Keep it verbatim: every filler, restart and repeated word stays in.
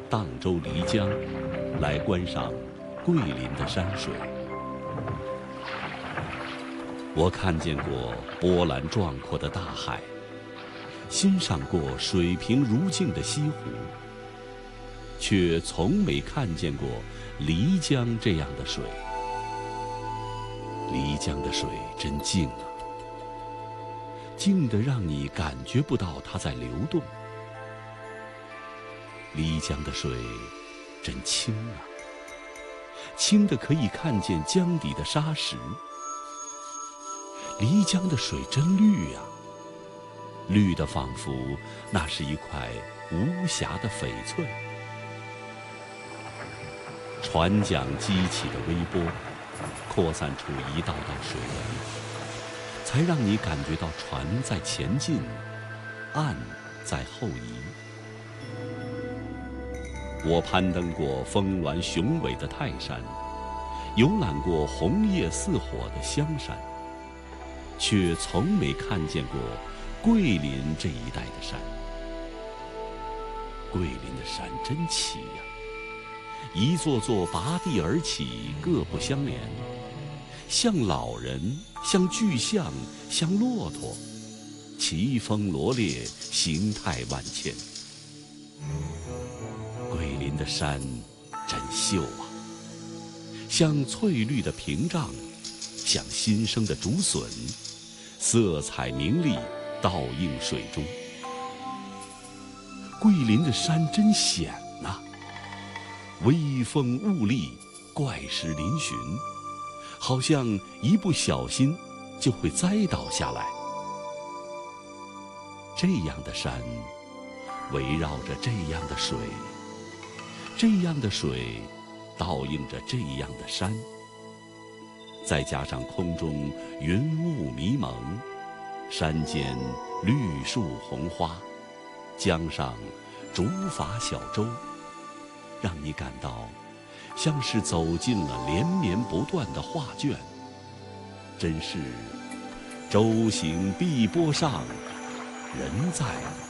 荡舟漓江，来观赏桂林的山水。我看见过波澜壮阔的大海，欣赏过水平如镜的西湖，却从没看见过漓江这样的水。漓江的水真静啊，静得让你感觉不到它在流动。漓江的水真清啊，清得可以看见江底的沙石。漓江的水真绿啊，绿得仿佛那是一块无瑕的翡翠。船桨激起的微波，扩散出一道道水纹，才让你感觉到船在前进，岸在后移。我攀登过峰峦雄伟的泰山，游览过红叶似火的香山，却从没看见过桂林这一带的山。桂林的山真奇呀，一座座拔地而起，各不相连，像老人，像巨象，像骆驼，奇峰罗列，形态万千。桂林的山真秀啊，像翠绿的屏障，像新生的竹笋，色彩明丽，倒映水中。桂林的山真险呐，微风兀立，怪石嶙峋，好像一不小心就会栽倒下来。这样的山，围绕着这样的水，这样的水倒映着这样的山，再加上空中云雾迷蒙，山间绿树红花，江上竹筏小舟，让你感到像是走进了连绵不断的画卷。真是舟行碧波上，人在